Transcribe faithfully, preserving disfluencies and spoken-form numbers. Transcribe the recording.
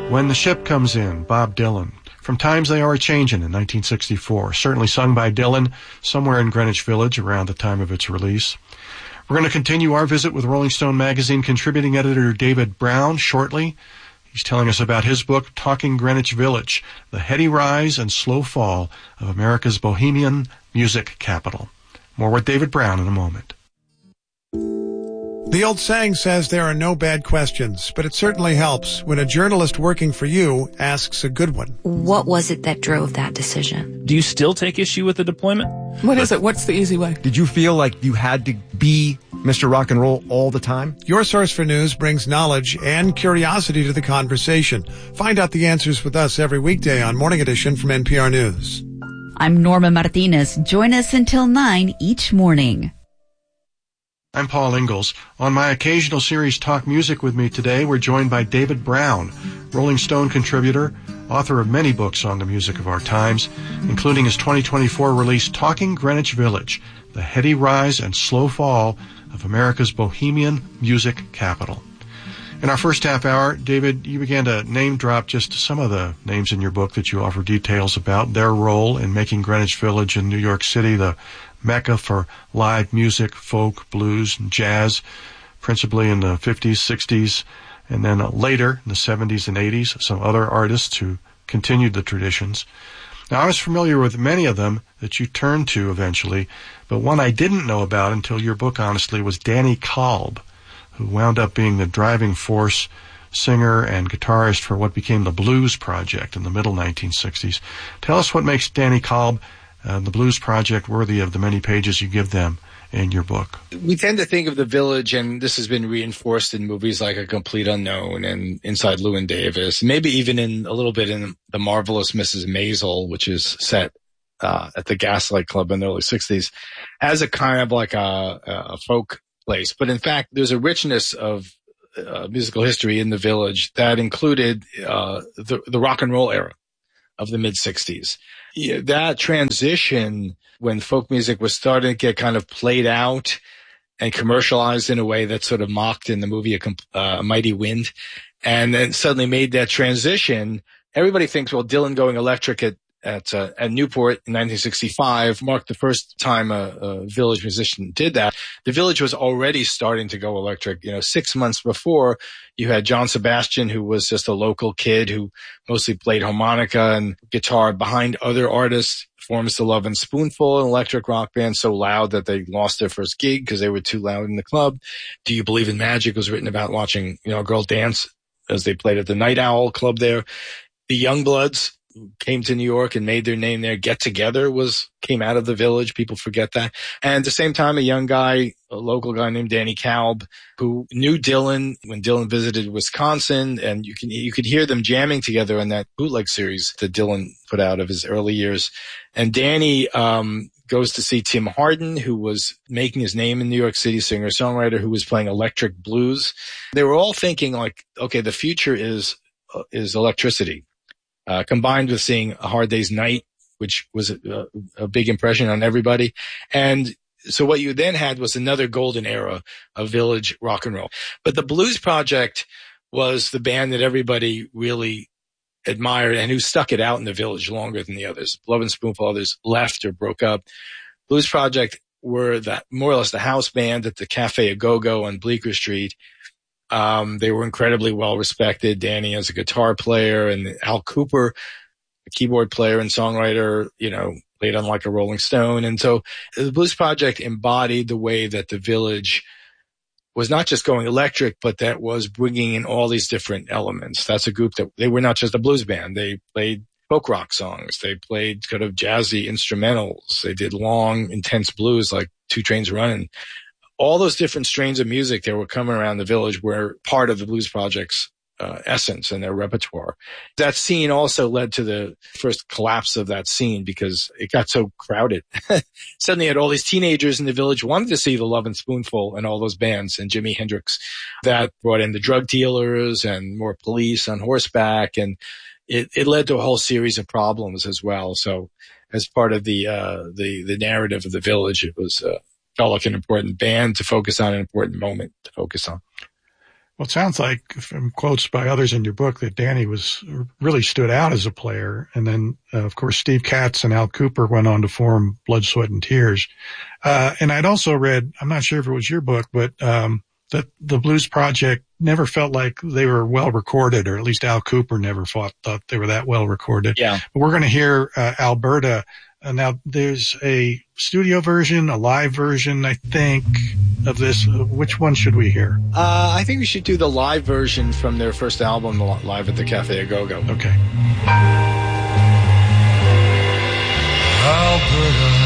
When the Ship Comes In, Bob Dylan. From Times They Are A-Changin' in nineteen sixty-four, certainly sung by Dylan somewhere in Greenwich Village around the time of its release. We're going to continue our visit with Rolling Stone magazine contributing editor David Brown shortly. He's telling us about his book, Talking Greenwich Village, The Heady Rise and Slow Fall of America's Bohemian Music Capital. More with David Brown in a moment. The old saying says there are no bad questions, but it certainly helps when a journalist working for you asks a good one. What was it that drove that decision? Do you still take issue with the deployment? What is it? What's the easy way? Did you feel like you had to be Mister Rock and Roll all the time? Your Source for News brings knowledge and curiosity to the conversation. Find out the answers with us every weekday on Morning Edition from N P R News. I'm Norma Martinez. Join us until nine each morning. I'm Paul Ingalls. On my occasional series Talk Music with me today, we're joined by David Brown, Rolling Stone contributor, author of many books on the music of our times, including his twenty twenty-four release Talking Greenwich Village, The Heady Rise and Slow Fall of America's Bohemian Music Capital. In our first half hour, David, you began to name drop just some of the names in your book that you offer details about their role in making Greenwich Village in New York City the mecca for live music, folk, blues, and jazz, principally in the fifties, sixties, and then later in the seventies and eighties, some other artists who continued the traditions. Now, I was familiar with many of them that you turned to eventually, but one I didn't know about until your book, honestly, was Danny Kalb, who wound up being the driving force singer and guitarist for what became the Blues Project in the middle nineteen sixties. Tell us what makes Danny Kalb Uh, the Blues Project worthy of the many pages you give them in your book. We tend to think of the Village, and this has been reinforced in movies like A Complete Unknown and Inside Llewyn Davis, maybe even in a little bit in The Marvelous Missus Maisel, which is set uh, at the Gaslight Club in the early sixties, as a kind of like a, a folk place. But in fact, there's a richness of uh, musical history in the Village that included uh, the, the rock and roll era of the mid-sixties. Yeah, that transition when folk music was starting to get kind of played out and commercialized in a way that sort of mocked in the movie A uh, Mighty Wind, and then suddenly made that transition. Everybody thinks, well, Dylan going electric at at, uh, at Newport in nineteen sixty-five marked the first time a, a Village musician did that. The Village was already starting to go electric. You know, six months before, you had John Sebastian, who was just a local kid who mostly played harmonica and guitar behind other artists, forms the Love and Spoonful, an electric rock band so loud that they lost their first gig because they were too loud in the club. Do You Believe in Magic was written about watching, you know, a girl dance as they played at the Night Owl Club there. The Youngbloods came to New York and made their name there. Get Together was, came out of the Village. People forget that. And at the same time, a young guy, a local guy named Danny Kalb, who knew Dylan when Dylan visited Wisconsin, and you can, you could hear them jamming together in that bootleg series that Dylan put out of his early years. And Danny, um, goes to see Tim Hardin, who was making his name in New York City, singer-songwriter who was playing electric blues. They were all thinking like, okay, the future is, uh, is electricity. Uh, combined with seeing A Hard Day's Night, which was a, a big impression on everybody. And so what you then had was another golden era of Village rock and roll. But the Blues Project was the band that everybody really admired and who stuck it out in the Village longer than the others. Love and Spoonful, others left or broke up. Blues Project were the, more or less the house band at the Cafe A Go-Go on Bleecker Street. Um, they were incredibly well respected. Danny as a guitar player and Al Cooper, a keyboard player and songwriter, you know, played on like a Rolling Stone. And so the Blues Project embodied the way that the Village was not just going electric, but that was bringing in all these different elements. That's a group that they were not just a blues band. They played folk rock songs. They played kind of jazzy instrumentals. They did long, intense blues like Two Trains Running. All those different strains of music that were coming around the Village were part of the Blues Project's uh, essence and their repertoire. That scene also led to the first collapse of that scene because it got so crowded. Suddenly you had all these teenagers in the Village wanted to see the Love and Spoonful and all those bands and Jimi Hendrix. That brought in the drug dealers and more police on horseback, and it, it led to a whole series of problems as well. So as part of the uh, the, the narrative of the Village, it was uh, felt like an important band to focus on, an important moment to focus on. Well, it sounds like from quotes by others in your book that Danny was really stood out as a player. And then, uh, of course, Steve Katz and Al Cooper went on to form Blood, Sweat, and Tears. Uh, and I'd also read, I'm not sure if it was your book, but um, that the Blues Project never felt like they were well recorded, or at least Al Cooper never thought, thought they were that well recorded. Yeah. But we're going to hear uh, Alberta. Uh, now, there's a studio version, a live version, I think, of this. Uh, which one should we hear? Uh, I think we should do the live version from their first album, Live at the Cafe A Go Go. Okay. Alberta,